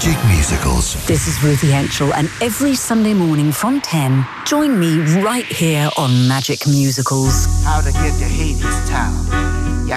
Magic Musicals. This is Ruthie Henschel, and every Sunday morning from 10, join me right here on Magic Musicals. How to get to Hades Town.